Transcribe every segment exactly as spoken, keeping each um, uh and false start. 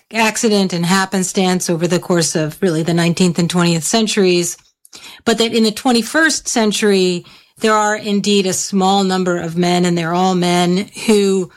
accident and happenstance over the course of really the nineteenth and twentieth centuries, but that in the twenty-first century, there are indeed a small number of men, and they're all men who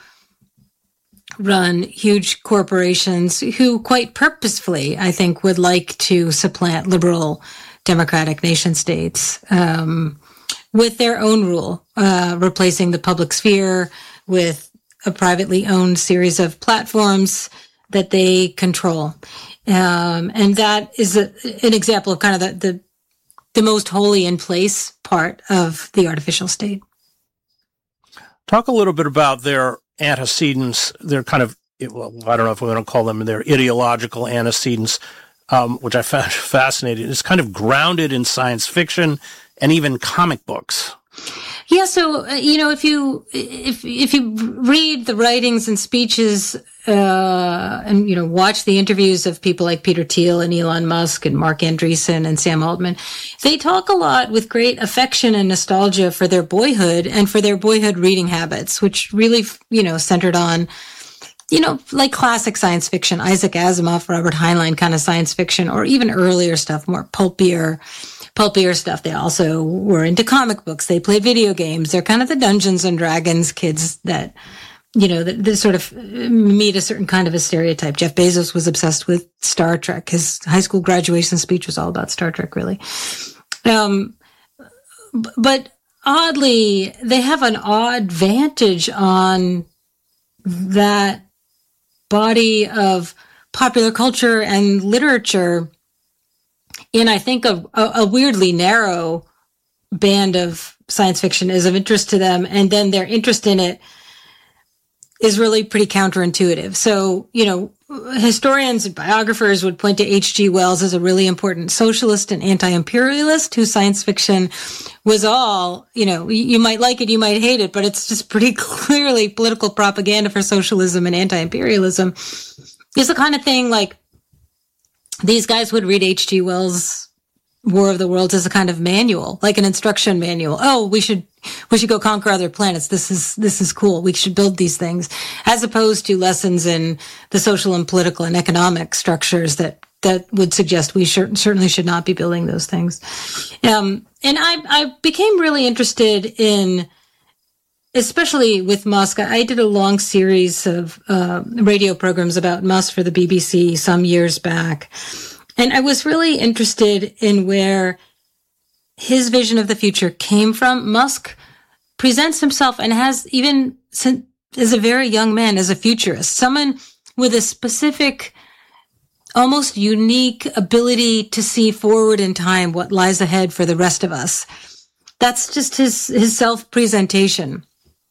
run huge corporations who quite purposefully, I think, would like to supplant liberal democratic nation states um, with their own rule, uh, replacing the public sphere with a privately owned series of platforms that they control. Um, and that is a, an example of kind of the, the the most wholly in place part of the artificial state. Talk a little bit about their antecedents, their kind of, well, I don't know if we want to call them their ideological antecedents, um, which I found fascinating. It's kind of grounded in science fiction and even comic books. Yeah, so uh, you know, if you if if you read the writings and speeches, uh, and you know, watch the interviews of people like Peter Thiel and Elon Musk and Mark Andreessen and Sam Altman, they talk a lot with great affection and nostalgia for their boyhood and for their boyhood reading habits, which really, you know, centered on, you know, like classic science fiction, Isaac Asimov, Robert Heinlein kind of science fiction, or even earlier stuff, more pulpier. pulpier stuff. They also were into comic books. They played video games. They're kind of the Dungeons and Dragons kids that, you know, that, that sort of meet a certain kind of a stereotype. Jeff Bezos was obsessed with Star Trek. His high school graduation speech was all about Star Trek, really. Um, but oddly, they have an odd vantage on that body of popular culture and literature in, I think, a, a weirdly narrow band of science fiction is of interest to them. And then their interest in it is really pretty counterintuitive. So, you know, historians and biographers would point to H G Wells as a really important socialist and anti-imperialist whose science fiction was all, you know, you might like it, you might hate it, but it's just pretty clearly political propaganda for socialism and anti-imperialism. It's the kind of thing like, these guys would read H G Wells' War of the Worlds as a kind of manual, like an instruction manual. Oh, we should, we should go conquer other planets. This is, this is cool. We should build these things, as opposed to lessons in the social and political and economic structures that, that would suggest we sure, certainly should not be building those things. Um, and I, I became really interested in, especially with Musk. I did a long series of uh, radio programs about Musk for the B B C some years back. And I was really interested in where his vision of the future came from. Musk presents himself and has, even since, as a very young man, as a futurist, someone with a specific, almost unique ability to see forward in time what lies ahead for the rest of us. That's just his, his self-presentation.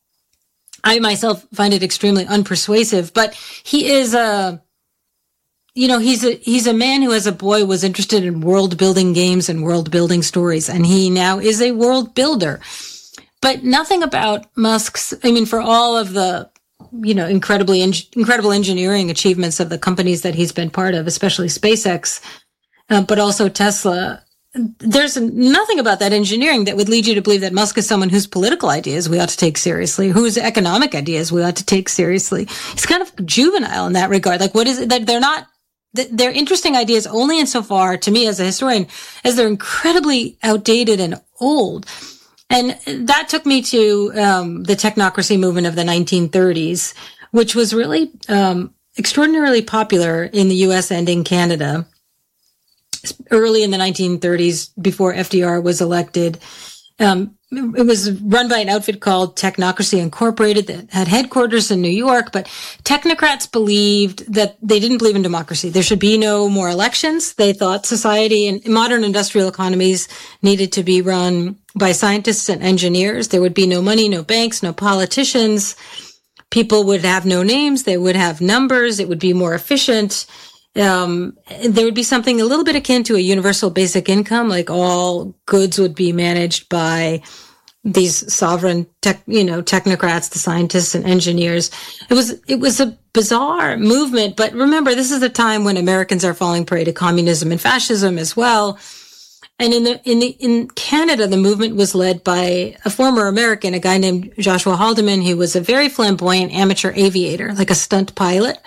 I myself find it extremely unpersuasive, but he is a, you know, he's a, he's a man who as a boy was interested in world building games and world building stories. And he now is a world builder, but nothing about Musk's, I mean, for all of the, you know, incredibly, incredible engineering achievements of the companies that he's been part of, especially SpaceX, uh, but also Tesla. There's nothing about that engineering that would lead you to believe that Musk is someone whose political ideas we ought to take seriously, whose economic ideas we ought to take seriously. He's kind of juvenile in that regard. Like, what is it that they're not, they're interesting ideas only insofar, to me as a historian, as they're incredibly outdated and old. And that took me to um, the technocracy movement of the nineteen thirties, which was really um, extraordinarily popular in the U S and in Canada. Early in the nineteen thirties, before F D R was elected, um, it was run by an outfit called Technocracy Incorporated that had headquarters in New York, but technocrats believed that they didn't believe in democracy. There should be no more elections. They thought society and modern industrial economies needed to be run by scientists and engineers. There would be no money, no banks, no politicians. People would have no names. They would have numbers. It would be more efficient. Um, there would be something a little bit akin to a universal basic income, like all goods would be managed by these sovereign tech, you know, technocrats, the scientists and engineers. It was, it was a bizarre movement, but remember, this is the time when Americans are falling prey to communism and fascism as well. And in the, in the, in Canada, the movement was led by a former American, a guy named Joshua Haldeman, who was a very flamboyant amateur aviator, like a stunt pilot.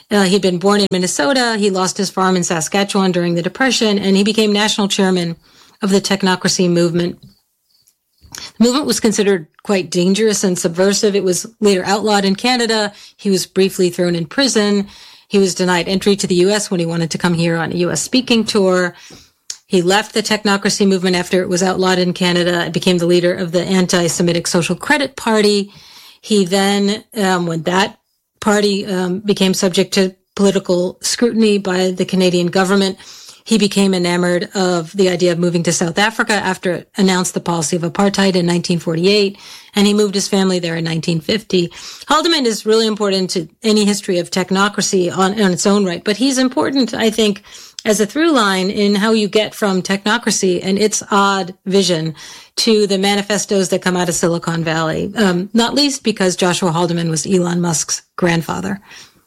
Uh, he'd been born in Minnesota. He lost his farm in Saskatchewan during the Depression, and he became national chairman of the technocracy movement. The movement was considered quite dangerous and subversive. It was later outlawed in Canada. He was briefly thrown in prison. He was denied entry to the U S when he wanted to come here on a U S speaking tour. He left the technocracy movement after it was outlawed in Canada and became the leader of the anti-Semitic Social Credit Party. He then, um, when that party um, became subject to political scrutiny by the Canadian government, he became enamored of the idea of moving to South Africa after it announced the policy of apartheid in nineteen forty-eight, and he moved his family there in nineteen fifty. Haldeman is really important to any history of technocracy on, on its own right, but he's important, I think, as a through line in how you get from technocracy and its odd vision to the manifestos that come out of Silicon Valley, um, not least because Joshua Haldeman was Elon Musk's grandfather.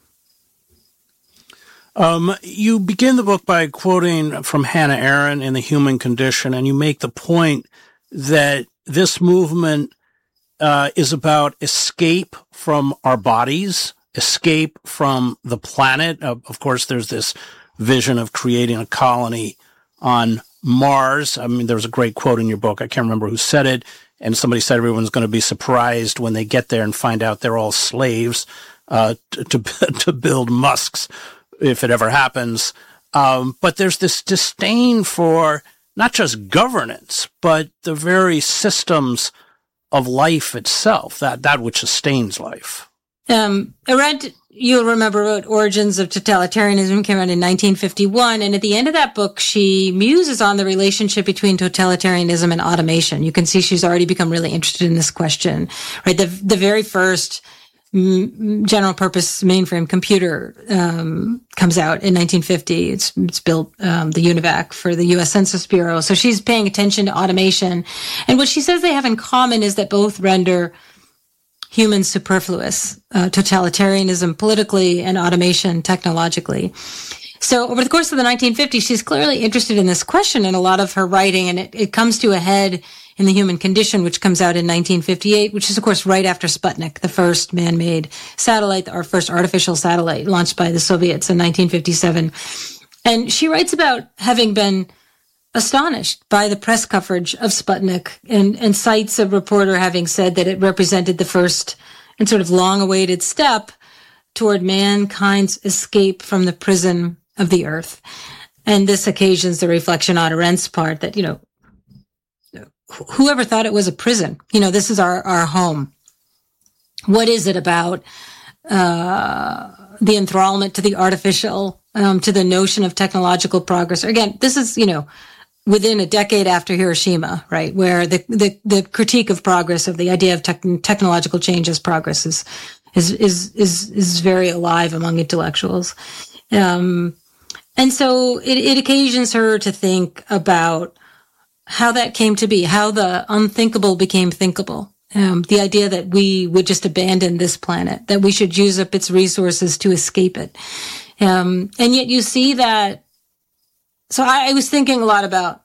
Um, you begin the book by quoting from Hannah Arendt in The Human Condition, and you make the point that this movement uh, is about escape from our bodies, escape from the planet. Uh, of course, there's this vision of creating a colony on Mars. I mean, there was a great quote in your book. I can't remember who said it. And somebody said everyone's going to be surprised when they get there and find out they're all slaves uh, to, to, to build Musk's, if it ever happens. Um, but there's this disdain for not just governance, but the very systems of life itself, that, that which sustains life. Um, Arendt, you'll remember, wrote Origins of Totalitarianism, came out in nineteen fifty-one. And at the end of that book, she muses on the relationship between totalitarianism and automation. You can see she's already become really interested in this question, right? The, the very first general purpose mainframe computer um, comes out in nineteen fifty. It's it's built um, the UNIVAC for the U S Census Bureau. So she's paying attention to automation, and what she says they have in common is that both render humans superfluous, uh, totalitarianism politically and automation technologically. So over the course of the nineteen fifties, she's clearly interested in this question in a lot of her writing, and it, it comes to a head in The Human Condition, which comes out in nineteen fifty-eight, which is, of course, right after Sputnik, the first man-made satellite, our first artificial satellite launched by the Soviets in nineteen fifty-seven. And she writes about having been astonished by the press coverage of Sputnik and, and cites a reporter having said that it represented the first and sort of long-awaited step toward mankind's escape from the prison of the earth. And this occasions the reflection on Arendt's part that, you know, whoever thought it was a prison? You know, this is our, our home. What is it about uh, the enthrallment to the artificial, um, to the notion of technological progress? Again, this is, you know, within a decade after Hiroshima, right, where the, the, the critique of progress, of the idea of tech, technological change as progress is, is, is, is, is very alive among intellectuals. Um, and so it, it occasions her to think about how that came to be, how the unthinkable became thinkable. Um, the idea that we would just abandon this planet, that we should use up its resources to escape it. Um, and yet you see that. So I, I was thinking a lot about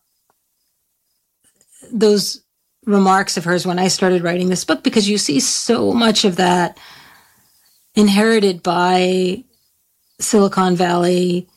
those remarks of hers when I started writing this book, because you see so much of that inherited by Silicon Valley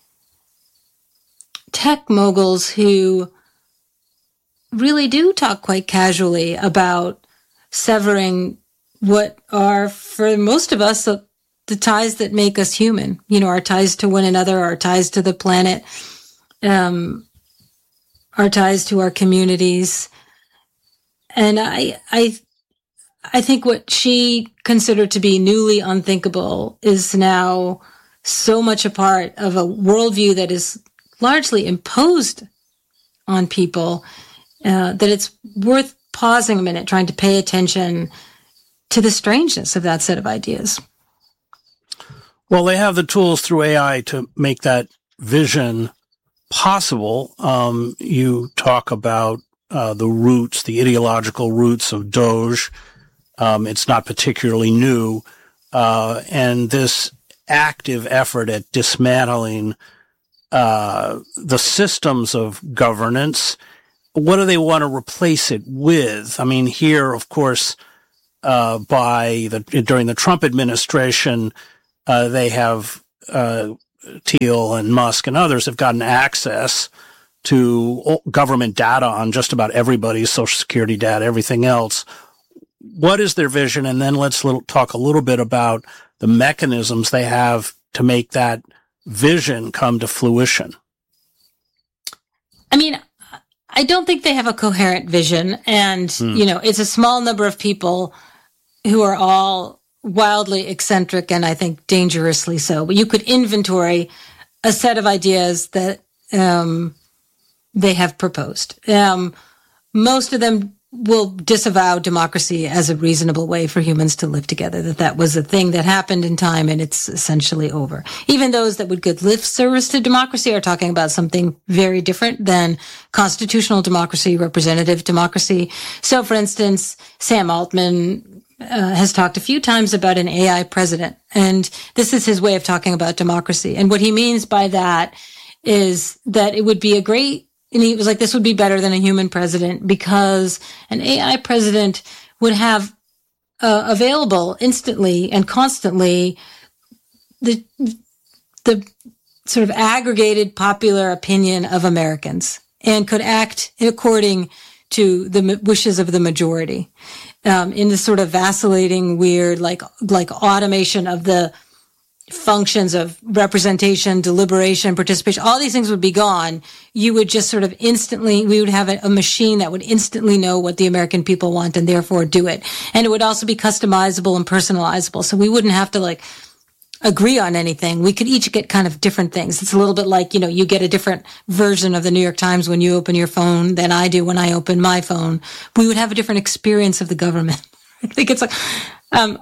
tech moguls who really do talk quite casually about severing what are, for most of us, the, the ties that make us human. You know, our ties to one another, our ties to the planet, um, our ties to our communities. And I, I, I think what she considered to be newly unthinkable is now so much a part of a worldview that is largely imposed on people uh, that it's worth pausing a minute, trying to pay attention to the strangeness of that set of ideas. Well, they have the tools through A I to make that vision possible. Um, you talk about uh, the roots, the ideological roots of Doge. Um, it's not particularly new. Uh, and this active effort at dismantling uh, the systems of governance, what do they want to replace it with? I mean, here, of course, uh, by the, during the Trump administration, uh, they have uh, Thiel and Musk and others have gotten access to government data on just about everybody's Social Security data, everything else. What is their vision? And then let's little, talk a little bit about the mechanisms they have to make that vision come to fruition. I mean, I don't think they have a coherent vision. And, hmm. you know, it's a small number of people who are all wildly eccentric and I think dangerously so. But you could inventory a set of ideas that um, they have proposed. Um, most of them will disavow democracy as a reasonable way for humans to live together, that that was a thing that happened in time and it's essentially over. Even those that would give lip service to democracy are talking about something very different than constitutional democracy, representative democracy. So, for instance, Sam Altman uh, has talked a few times about an A I president, and this is his way of talking about democracy. And what he means by that is that it would be a great And he was like, this would be better than a human president because an A I president would have uh, available instantly and constantly the the sort of aggregated popular opinion of Americans and could act according to the wishes of the majority um, in this sort of vacillating, weird, like like automation of the functions of representation, deliberation, participation, all these things would be gone. You would just sort of instantly, we would have a, a machine that would instantly know what the American people want and therefore do it. And it would also be customizable and personalizable. So we wouldn't have to like agree on anything. We could each get kind of different things. It's a little bit like, you know, you get a different version of the New York Times when you open your phone than I do when I open my phone. We would have a different experience of the government. I think it's like, um,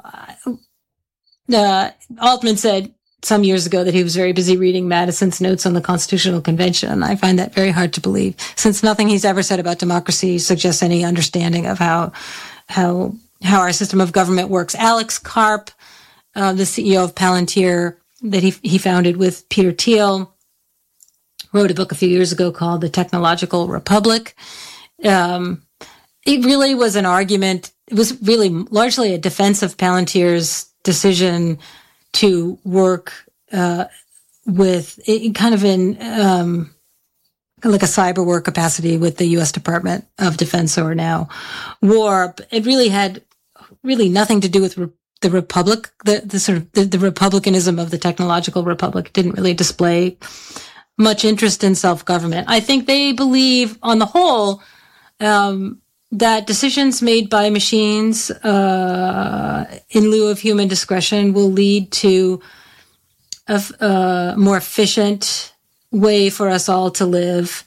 Uh, Altman said some years ago that he was very busy reading Madison's notes on the Constitutional Convention, and I find that very hard to believe, since nothing he's ever said about democracy suggests any understanding of how how how our system of government works. Alex Karp, uh, the C E O of Palantir, that he he founded with Peter Thiel, wrote a book a few years ago called The Technological Republic. Um, it really was an argument. It was really largely a defense of Palantir's decision to work uh, with it, kind of in um, like a cyber war capacity with the U S Department of Defense, or now war. It really had really nothing to do with re- the republic. The, the sort of the, the republicanism of the technological republic didn't really display much interest in self-government. I think they believe, on the whole, um, that decisions made by machines uh, in lieu of human discretion will lead to a, a more efficient way for us all to live.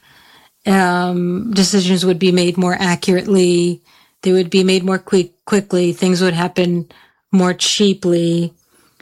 Um, decisions would be made more accurately. They would be made more quick, quickly. Things would happen more cheaply.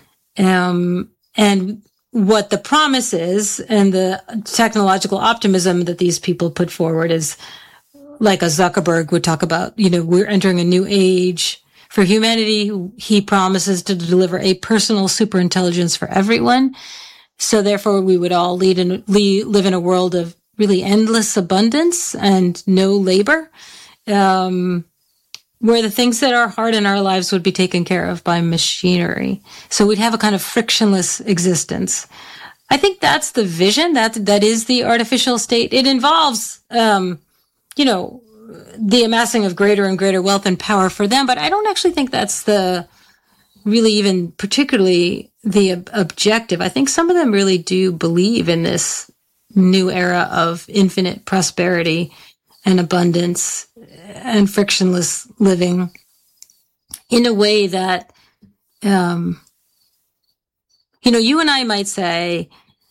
Um, and what the promise is, and the technological optimism that these people put forward, is like a Zuckerberg would talk about, you know, we're entering a new age for humanity. He promises to deliver a personal superintelligence for everyone. So therefore we would all lead in, lead, live in a world of really endless abundance and no labor, um, where the things that are hard in our lives would be taken care of by machinery. So we'd have a kind of frictionless existence. I think that's the vision. That, that is the artificial state. It involves, um, you know, the amassing of greater and greater wealth and power for them. But I don't actually think that's the really even particularly the ob- objective. I think some of them really do believe in this new era of infinite prosperity and abundance and frictionless living in a way that, um, you know, you and I might say,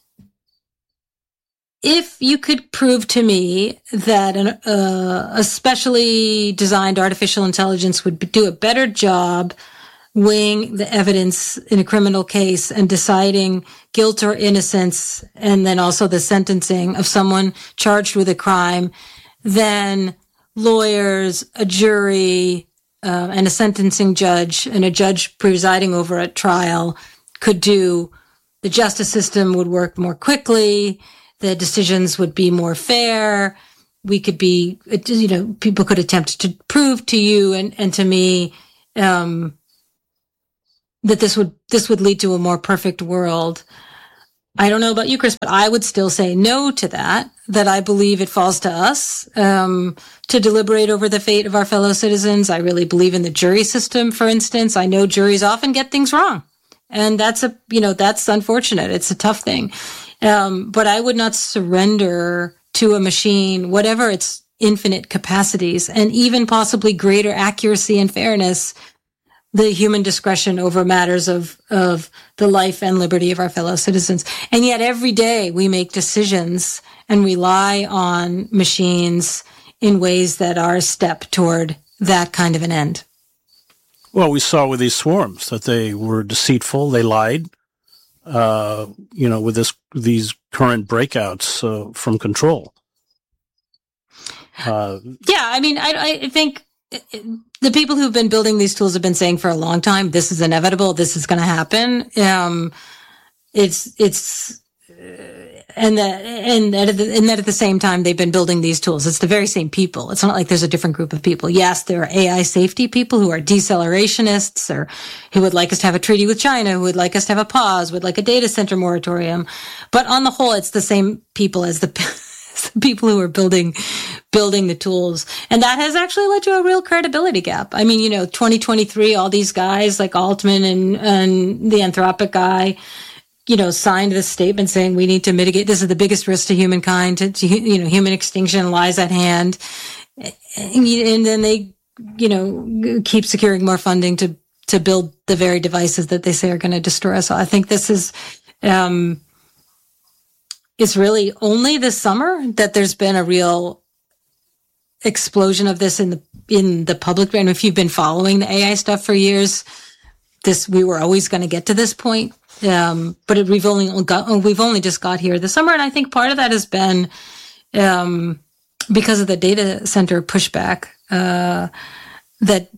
if you could prove to me that an, uh, a specially designed artificial intelligence would do a better job weighing the evidence in a criminal case and deciding guilt or innocence, and then also the sentencing of someone charged with a crime, then lawyers, a jury, uh, and a sentencing judge, and a judge presiding over a trial could do, the justice system would work more quickly. The decisions would be more fair. We could be, you know, people could attempt to prove to you and, and to me, um, that this would, this would lead to a more perfect world. I don't know about you, Chris, but I would still say no to that, that I believe it falls to us um, to deliberate over the fate of our fellow citizens. I really believe in the jury system, for instance. I know juries often get things wrong. And that's a, you know, that's unfortunate. It's a tough thing. Um, but I would not surrender to a machine, whatever its infinite capacities, and even possibly greater accuracy and fairness, the human discretion over matters of, of the life and liberty of our fellow citizens. And yet every day we make decisions and rely on machines in ways that are a step toward that kind of an end. Well, we saw with these swarms that they were deceitful, they lied, uh, you know, with this these current breakouts uh, from control. Uh, yeah, I mean, I, I think the people who've been building these tools have been saying for a long time, this is inevitable, this is going to happen. Um, it's, it's, uh, and that, and that, at the, and that at the same time, they've been building these tools. It's the very same people. It's not like there's a different group of people. Yes, there are A I safety people who are decelerationist, or who would like us to have a treaty with China, who would like us to have a pause, would like a data center moratorium. But on the whole, it's the same people as the, the people who are building, building the tools. And that has actually led to a real credibility gap. I mean, you know, twenty twenty-three, all these guys like Altman and, and the Anthropic guy, you know, signed this statement saying we need to mitigate. This is the biggest risk to humankind. To, to you know, human extinction lies at hand. And, and then they, you know, keep securing more funding to to build the very devices that they say are going to destroy us. So I think this is, um, it's really only this summer that there's been a real explosion of this in the in the public. And if you've been following the A I stuff for years, this we were always going to get to this point. Um, but it, we've only got, we've only just got here this summer. And I think part of that has been, um, because of the data center pushback, uh, that,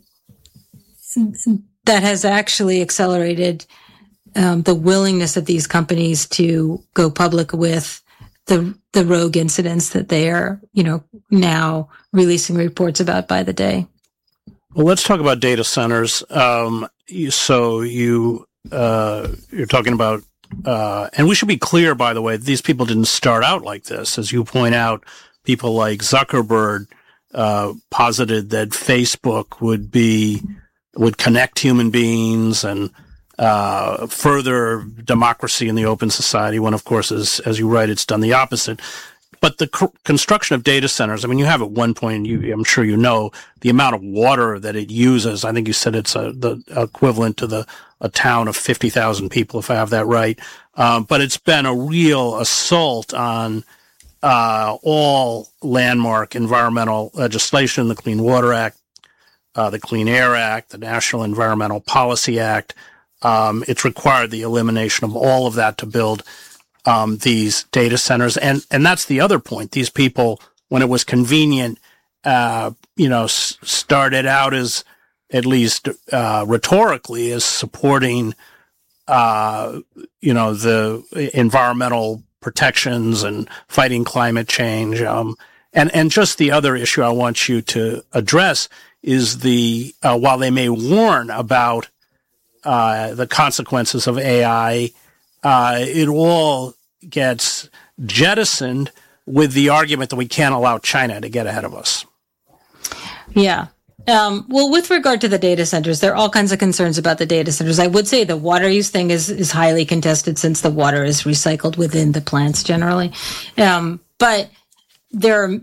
that has actually accelerated, um, the willingness of these companies to go public with the, the rogue incidents that they are, you know, now releasing reports about by the day. Well, let's talk about data centers. Um, you, so you, Uh, you're talking about, uh, and we should be clear, by the way, these people didn't start out like this. As you point out, people like Zuckerberg, uh, posited that Facebook would be, would connect human beings and, uh, further democracy in the open society, when of course, as, as you write, it's done the opposite. But the co- construction of data centers, I mean, you have at one point, you, I'm sure you know, the amount of water that it uses. I think you said it's a, the equivalent to the a town of fifty thousand people, if I have that right. Um, but it's been a real assault on uh, all landmark environmental legislation, the Clean Water Act, uh, the Clean Air Act, the National Environmental Policy Act. Um, it's required the elimination of all of that to build um, these data centers. And, and that's the other point. These people, when it was convenient, uh, you know, s- started out as, at least uh, rhetorically, as supporting, uh, you know, the environmental protections and fighting climate change. Um, and, and just the other issue I want you to address is the, uh, while they may warn about uh, the consequences of A I, uh, it all gets jettisoned with the argument that we can't allow China to get ahead of us. Yeah. Um, well, with regard to the data centers, there are all kinds of concerns about the data centers. I would say the water use thing is, is highly contested, since the water is recycled within the plants generally. Um, but there are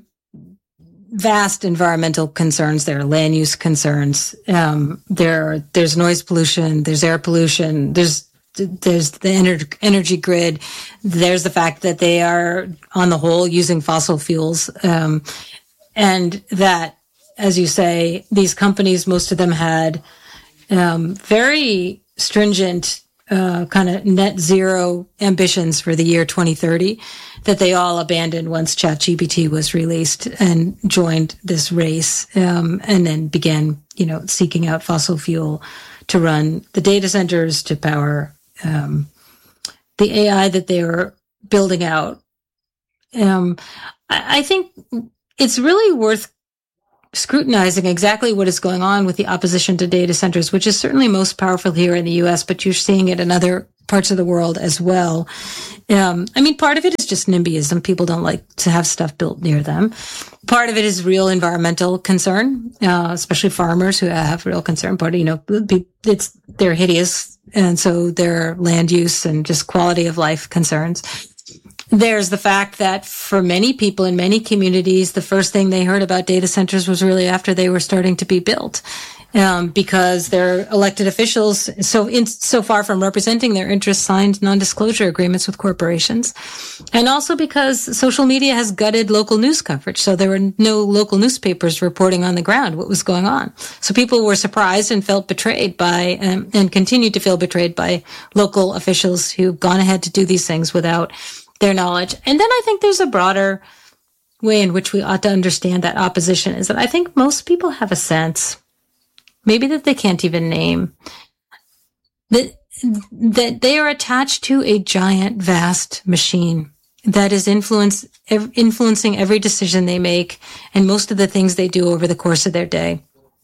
vast environmental concerns. There are land use concerns. Um, there, there's noise pollution. There's air pollution. There's, there's the ener- energy grid. There's the fact that they are, on the whole, using fossil fuels. Um, and that, as you say, these companies, most of them had um, very stringent uh, kind of net zero ambitions for the year twenty thirty that they all abandoned once ChatGPT was released and joined this race, um, and then began, you know, seeking out fossil fuel to run the data centers, to power um, the A I that they were building out. Um, I, I think it's really worth scrutinizing exactly what is going on with the opposition to data centers, which is certainly most powerful here in the U S, but you're seeing it in other parts of the world as well. Um, I mean, part of it is just NIMBYism. People don't like to have stuff built near them. Part of it is real environmental concern, uh, especially farmers who have real concern. Part of, you know, it's, they're hideous. And so their land use and just quality of life concerns. There's the fact that for many people in many communities, the first thing they heard about data centers was really after they were starting to be built. Um, because their elected officials, so in, so far from representing their interests, signed non-disclosure agreements with corporations. And also because social media has gutted local news coverage. So there were no local newspapers reporting on the ground what was going on. So people were surprised and felt betrayed by, um, and continued to feel betrayed by local officials who've gone ahead to do these things without their knowledge. And then I think there's a broader way in which we ought to understand that opposition is that I think most people have a sense, maybe that they can't even name, that that they are attached to a giant, vast machine that is influence, ev- influencing every decision they make and most of the things they do over the course of their day.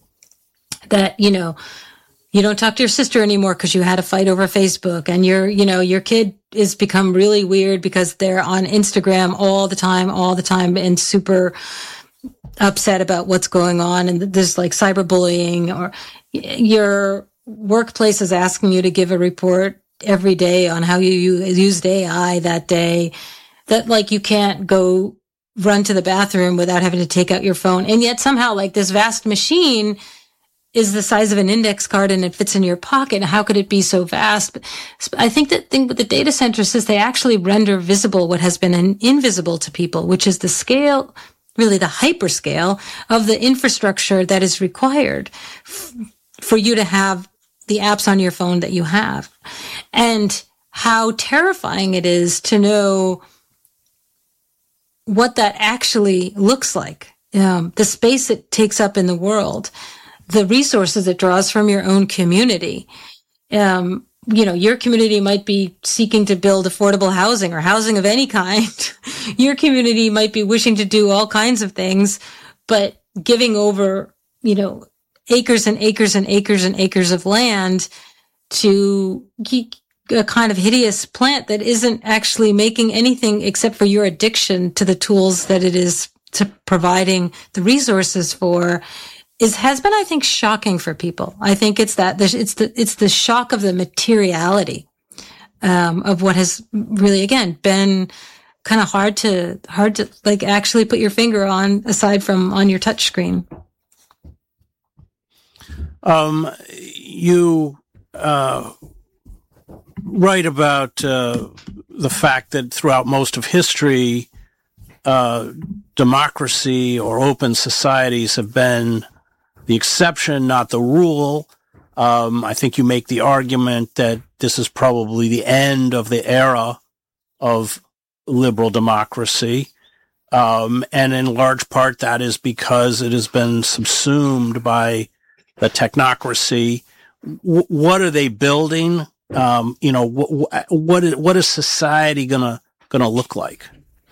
That, you know, you don't talk to your sister anymore because you had a fight over Facebook, and your, you know, your kid is become really weird because they're on Instagram all the time, all the time, and super upset about what's going on, and there's like cyberbullying, or your workplace is asking you to give a report every day on how you used A I that day, that like you can't go run to the bathroom without having to take out your phone. And yet somehow like this vast machine is the size of an index card and it fits in your pocket. How could it be so vast? But I think that thing with the data centers is they actually render visible what has been invisible to people, which is the scale, really the hyperscale of the infrastructure that is required f- for you to have the apps on your phone that you have. And how terrifying it is to know what that actually looks like, um, the space it takes up in the world, the resources it draws from your own community. Um, you know, your community might be seeking to build affordable housing or housing of any kind. Your community might be wishing to do all kinds of things, but giving over, you know, acres and acres and acres and acres of land to a kind of hideous plant that isn't actually making anything except for your addiction to the tools that it is to providing the resources for, is has been, I think, shocking for people. I think it's that it's the it's the shock of the materiality um, of what has really, again, been kind of hard to hard to like actually put your finger on, aside from on your touch screen. Um, you uh, write about uh, the fact that throughout most of history, uh, democracy or open societies have been the exception, not the rule. Um, I think you make the argument that this is probably the end of the era of liberal democracy. Um, and in large part, that is because it has been subsumed by the technocracy. W- what are they building? Um, you know, wh- what is, what is society gonna gonna look like?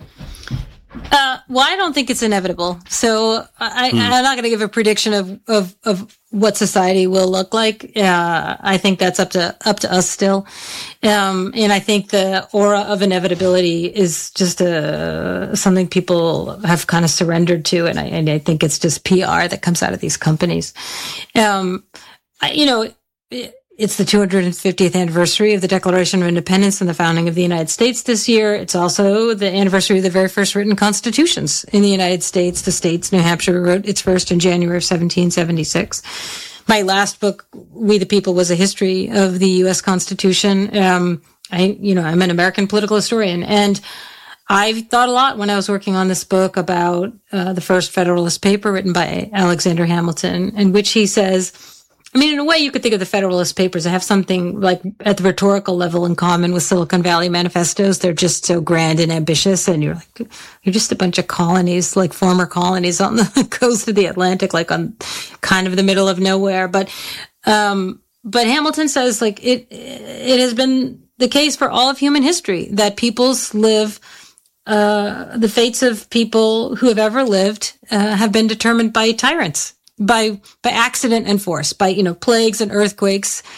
Uh, well, I don't think it's inevitable. So I, hmm. I'm not going to give a prediction of, of, of what society will look like. Uh, I think that's up to, up to us still. Um, and I think the aura of inevitability is just a, something people have kind of surrendered to. And I, and I think it's just P R that comes out of these companies. Um, I, you know, it, It's the two hundred fiftieth anniversary of the Declaration of Independence and the founding of the United States this year. It's also the anniversary of the very first written constitutions in the United States. The states, New Hampshire wrote its first in January of seventeen seventy-six. My last book, We the People, was a history of the U S Constitution. Um, I, you know, I'm an American political historian, and I thought a lot when I was working on this book about uh, the first Federalist paper written by Alexander Hamilton, in which he says, I mean, in a way, you could think of the Federalist Papers that have something like at the rhetorical level in common with Silicon Valley manifestos. They're just so grand and ambitious, and you're like, you're just a bunch of colonies, like former colonies on the coast of the Atlantic, like on kind of the middle of nowhere. But, um, but Hamilton says, like, it, it has been the case for all of human history that peoples live, uh, the fates of people who have ever lived, uh, have been determined by tyrants. By, by accident and force, by, you know, plagues and earthquakes,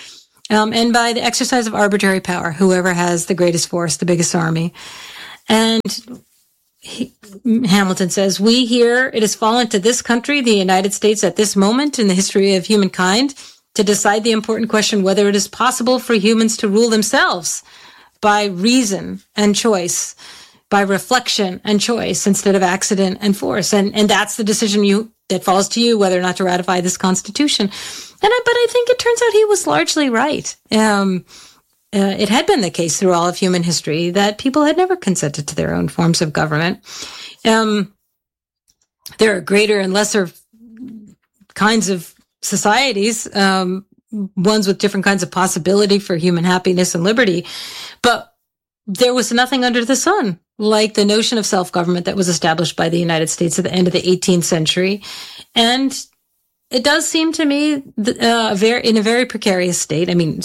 um, and by the exercise of arbitrary power, whoever has the greatest force, the biggest army. And he, Hamilton says, we here, it has fallen to this country, the United States, at this moment in the history of humankind, to decide the important question whether it is possible for humans to rule themselves by reason and choice, by reflection and choice instead of accident and force. And and that's the decision you that falls to you, whether or not to ratify this Constitution. And I, but I think it turns out he was largely right. Um, uh, it had been the case through all of human history that people had never consented to their own forms of government. Um, there are greater and lesser kinds of societies, um, ones with different kinds of possibility for human happiness and liberty. But there was nothing under the sun like the notion of self-government that was established by the United States at the end of the eighteenth century. And it does seem to me uh, very, in a very precarious state. I mean,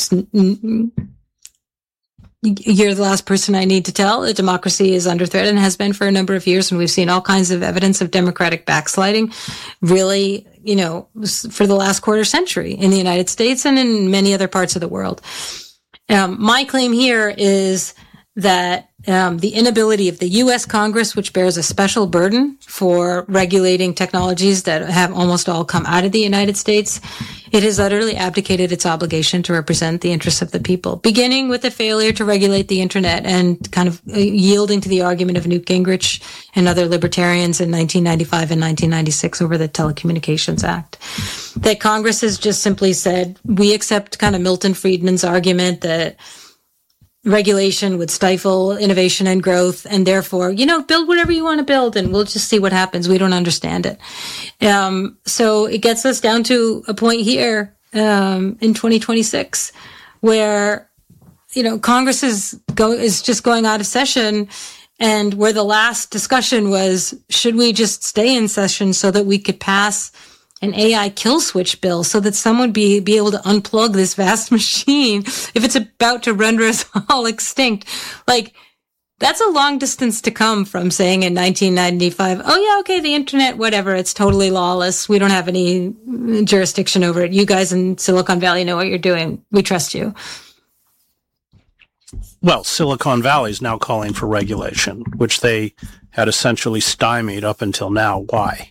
you're the last person I need to tell. The democracy is under threat and has been for a number of years. And we've seen all kinds of evidence of democratic backsliding, really, you know, for the last quarter century in the United States and in many other parts of the world. Um, my claim here is that um, the inability of the U S Congress, which bears a special burden for regulating technologies that have almost all come out of the United States, it has utterly abdicated its obligation to represent the interests of the people, beginning with the failure to regulate the internet and kind of uh, yielding to the argument of Newt Gingrich and other libertarians in nineteen ninety-five and nineteen ninety-six over the Telecommunications Act. That Congress has just simply said, we accept kind of Milton Friedman's argument that regulation would stifle innovation and growth, and therefore, you know, build whatever you want to build, and we'll just see what happens. We don't understand it. Um, so it gets us down to a point here um, in twenty twenty-six where, you know, Congress is go is just going out of session, and where the last discussion was, should we just stay in session so that we could pass an A I kill switch bill so that someone be be able to unplug this vast machine if it's about to render us all extinct. Like, that's a long distance to come from saying in nineteen ninety-five, oh yeah, okay, the internet, whatever, it's totally lawless. We don't have any jurisdiction over it. You guys in Silicon Valley know what you're doing. We trust you. Well, Silicon Valley is now calling for regulation, which they had essentially stymied up until now. Why?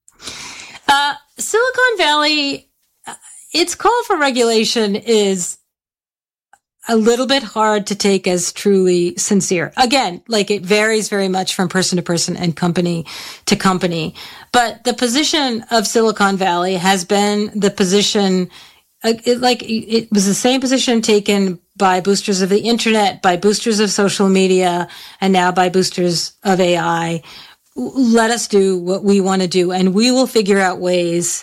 Uh, Silicon Valley, its call for regulation is a little bit hard to take as truly sincere. Again, like, it varies very much from person to person and company to company. But the position of Silicon Valley has been the position, uh, it, like, it was the same position taken by boosters of the internet, by boosters of social media, and now by boosters of A I. Let us do what we want to do, and we will figure out ways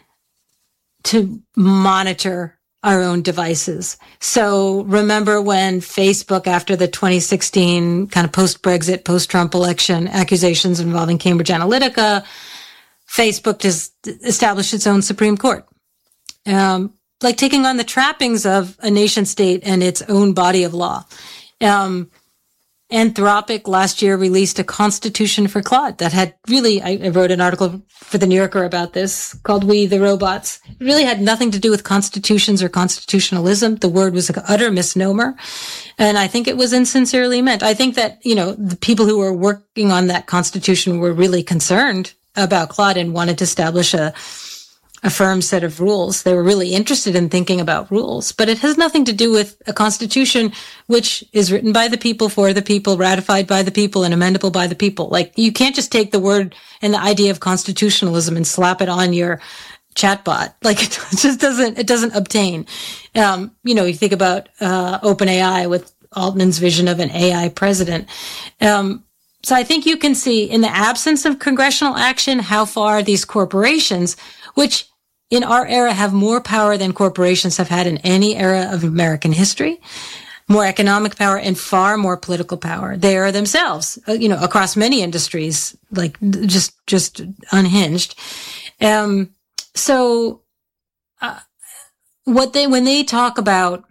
to monitor our own devices. So remember when Facebook, after the twenty sixteen kind of post-Brexit, post-Trump election accusations involving Cambridge Analytica, Facebook just established its own Supreme Court, um, like taking on the trappings of a nation state and its own body of law. Um, Anthropic last year released a constitution for Claude that had really, I, I wrote an article for the New Yorker about this called We the Robots. It really had nothing to do with constitutions or constitutionalism. The word was an utter misnomer. And I think it was insincerely meant. I think that, you know, the people who were working on that constitution were really concerned about Claude and wanted to establish a a firm set of rules. They were really interested in thinking about rules, but it has nothing to do with a constitution which is written by the people, for the people, ratified by the people, and amendable by the people. Like, you can't just take the word and the idea of constitutionalism and slap it on your chatbot. Like, it just doesn't, it doesn't obtain. Um, you know, you think about, uh, OpenAI with Altman's vision of an A I president. Um, so I think you can see, in the absence of congressional action, how far these corporations, which in our era have more power than corporations have had in any era of American history, more economic power and far more political power. They are themselves, you know, across many industries, like just, just unhinged. Um, so, uh, what they, when they talk about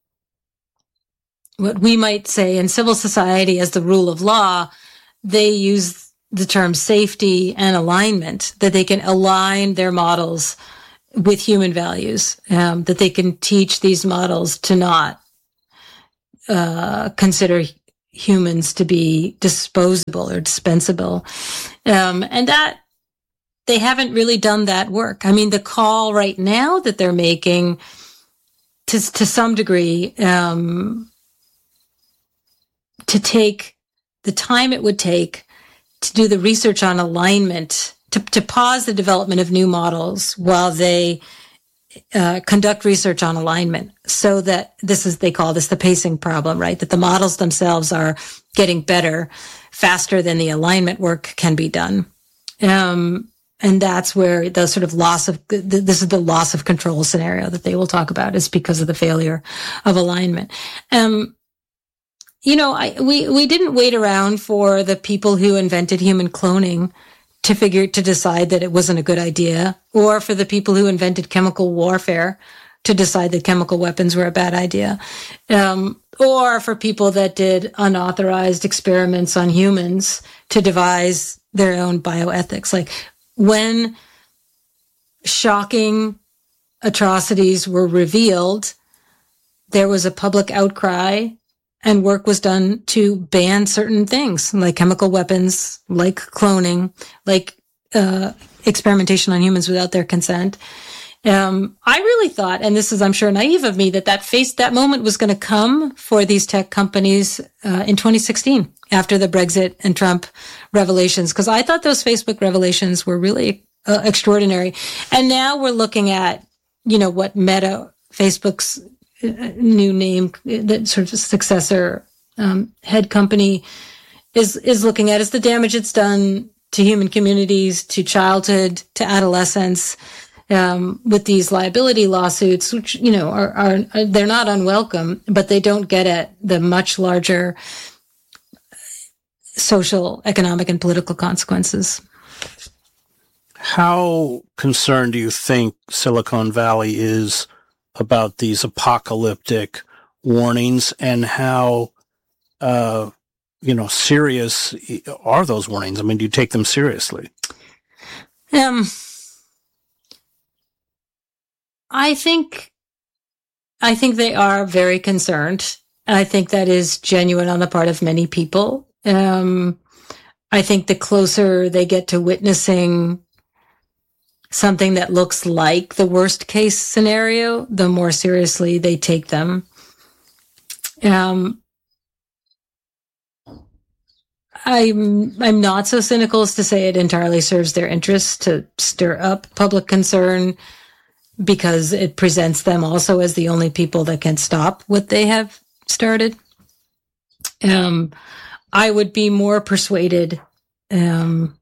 what we might say in civil society as the rule of law, they use the term safety and alignment, that they can align their models with human values, um, that they can teach these models to not uh, consider humans to be disposable or dispensable. Um, and that they haven't really done that work. I mean, the call right now that they're making to, to some degree, um, to take the time it would take to do the research on alignment, to, to pause the development of new models while they uh, conduct research on alignment, so that this is, they call this the pacing problem, right? That the models themselves are getting better faster than the alignment work can be done. Um, and that's where the sort of loss of, this is the loss of control scenario that they will talk about, is because of the failure of alignment. Um, you know, I, we, we didn't wait around for the people who invented human cloning to figure, to decide that it wasn't a good idea, or for the people who invented chemical warfare to decide that chemical weapons were a bad idea, um, or for people that did unauthorized experiments on humans to devise their own bioethics. Like, when shocking atrocities were revealed, there was a public outcry, and work was done to ban certain things, like chemical weapons, like cloning, like uh, experimentation on humans without their consent. Um, I really thought, and this is, I'm sure, naive of me, that that face, that moment was going to come for these tech companies uh, in twenty sixteen, after the Brexit and Trump revelations, because I thought those Facebook revelations were really uh, extraordinary. And now we're looking at, you know, what Meta, Facebook's new name, that sort of successor um, head company is is looking at, is the damage it's done to human communities, to childhood, to adolescence, um, with these liability lawsuits, which, you know, are, are they're not unwelcome, but they don't get at the much larger social, economic, and political consequences. How concerned do you think Silicon Valley is about these apocalyptic warnings, and how, uh, you know, serious are those warnings? I mean, do you take them seriously? Um, I think, I think they are very concerned. I think that is genuine on the part of many people. Um, I think the closer they get to witnessing something that looks like the worst case scenario, the more seriously they take them. Um, I'm, I'm not so cynical as to say it entirely serves their interests to stir up public concern, because it presents them also as the only people that can stop what they have started. Um, I would be more persuaded, um,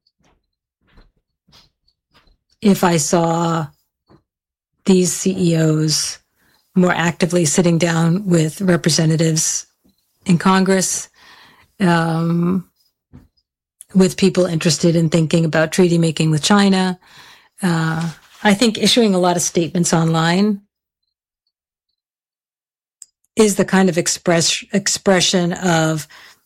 if I saw these C E Os more actively sitting down with representatives in Congress, um, with people interested in thinking about treaty making with China. Uh, I think issuing a lot of statements online is the kind of express expression of,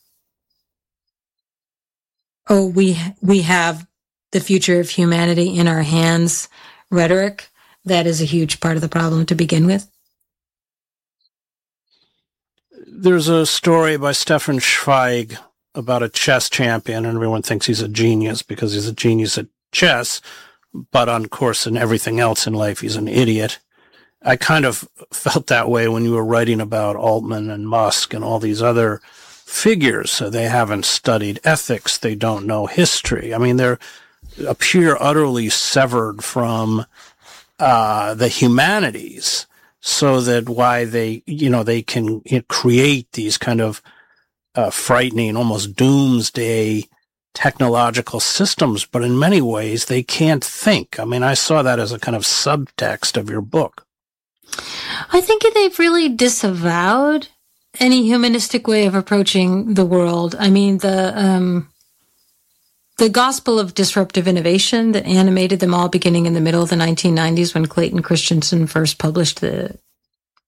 oh, we we have the future of humanity in our hands rhetoric. That is a huge part of the problem to begin with. There's a story by Stefan Zweig about a chess champion, and everyone thinks he's a genius because he's a genius at chess, but on course in everything else in life, he's an idiot. I kind of felt that way when you were writing about Altman and Musk and all these other figures. So they haven't studied ethics. They don't know history. I mean, they're appear utterly severed from uh, the humanities, so that why they, you know, they can create these kind of uh, frightening, almost doomsday technological systems, but in many ways they can't think. I mean, I saw that as a kind of subtext of your book. I think they've really disavowed any humanistic way of approaching the world. I mean, the um, the gospel of disruptive innovation that animated them all beginning in the middle of the nineteen nineties, when Clayton Christensen first published The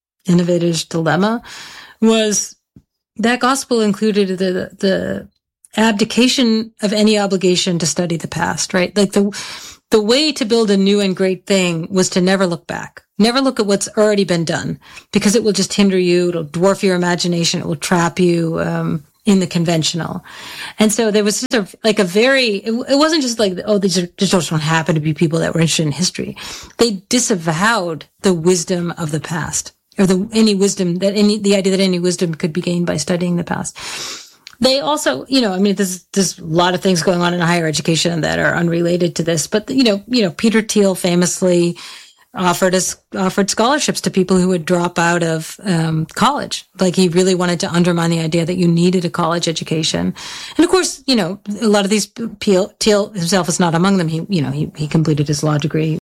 Innovator's Dilemma, was that gospel included the the abdication of any obligation to study the past, right? Like the, the way to build a new and great thing was to never look back, never look at what's already been done, because it will just hinder you. It'll dwarf your imagination. It will trap you, um, in the conventional. And so there was sort of like a very, it, it wasn't just like, oh, these are, just don't happen to be people that were interested in history. They disavowed the wisdom of the past, or the, any wisdom that any, the idea that any wisdom could be gained by studying the past. They also, you know, I mean, there's, there's a lot of things going on in higher education that are unrelated to this, but, you know, you know, Peter Thiel famously offered us, offered scholarships to people who would drop out of, um, college. Like he really wanted to undermine the idea that you needed a college education. And of course, you know, a lot of these, Thiel, Thiel himself is not among them. He, you know, he, he completed his law degree